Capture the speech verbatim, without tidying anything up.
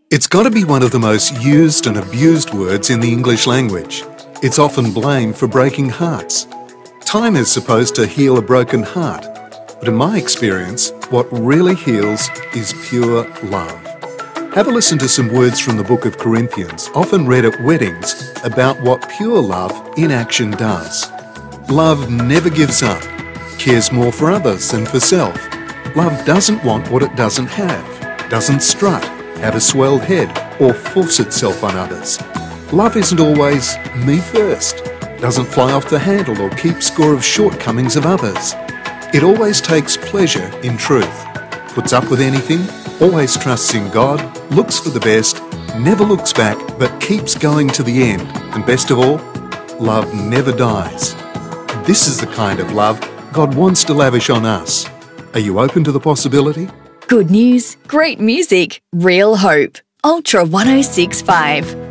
It's got to be one of the most used and abused words in the English language. It's often blamed for breaking hearts. Time is supposed to heal a broken heart, but in my experience, what really heals is pure love. Have a listen to some words from the book of Corinthians, often read at weddings, about what pure love in action does. Love never gives up, cares more for others than for self. Love doesn't want what it doesn't have, doesn't strut, have a swelled head, or force itself on others. Love isn't always me first, doesn't fly off the handle or keep score of shortcomings of others. It always takes pleasure in truth, puts up with anything, always trusts in God, looks for the best, never looks back, but keeps going to the end. And best of all, love never dies. This is the kind of love God wants to lavish on us. Are you open to the possibility? Good news, great music, real hope. Ultra one oh six point five.